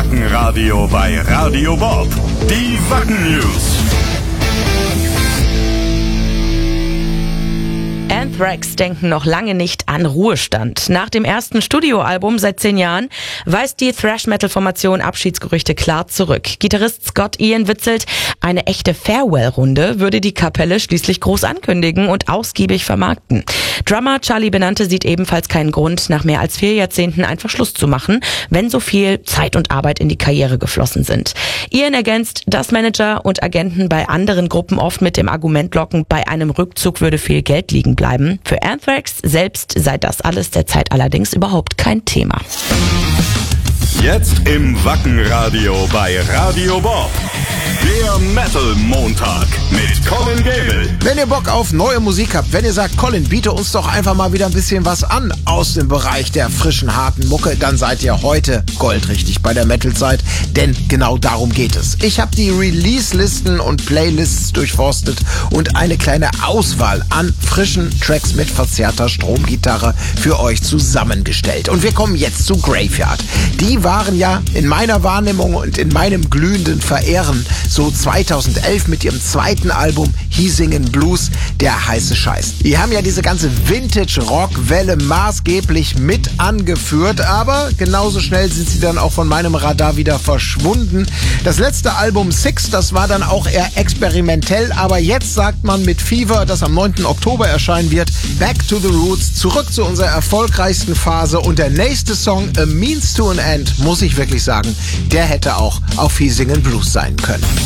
Wackenradio bei Radio Bob. Die Wacken News. Anthrax denken noch lange nicht an Ruhestand. Nach dem ersten Studioalbum seit 10 Jahren weist die Thrash-Metal-Formation Abschiedsgerüchte klar zurück. Gitarrist Scott Ian witzelt, eine echte Farewell-Runde würde die Kapelle schließlich groß ankündigen und ausgiebig vermarkten. Drummer Charlie Benante sieht ebenfalls keinen Grund, nach mehr als 4 Jahrzehnten einfach Schluss zu machen, wenn so viel Zeit und Arbeit in die Karriere geflossen sind. Ian ergänzt, dass Manager und Agenten bei anderen Gruppen oft mit dem Argument locken, bei einem Rückzug würde viel Geld liegen bleiben. Für Anthrax selbst sei das alles derzeit allerdings überhaupt kein Thema. Jetzt im Wackenradio bei Radio Bob. Der Metal-Montag mit Colin Gable. Wenn ihr Bock auf neue Musik habt, wenn ihr sagt, Colin, biete uns doch einfach mal wieder ein bisschen was an aus dem Bereich der frischen, harten Mucke, dann seid ihr heute goldrichtig bei der Metal-Zeit, denn genau darum geht es. Ich habe die Release-Listen und Playlists durchforstet und eine kleine Auswahl an frischen Tracks mit verzerrter Stromgitarre für euch zusammengestellt. Und wir kommen jetzt zu Graveyard. Die waren ja in meiner Wahrnehmung und in meinem glühenden Verehren so 2011 mit ihrem zweiten Album He Singin' Blues, der heiße Scheiß. Die haben ja diese ganze Vintage-Rock-Welle maßgeblich mit angeführt, aber genauso schnell sind sie dann auch von meinem Radar wieder verschwunden. Das letzte Album Six, das war dann auch eher experimentell, aber jetzt sagt man mit Fever, das am 9. Oktober erscheinen wird, Back to the Roots, zurück zu unserer erfolgreichsten Phase, und der nächste Song, A Means to an End, muss ich wirklich sagen, der hätte auch auf He Singin' Blues sein können.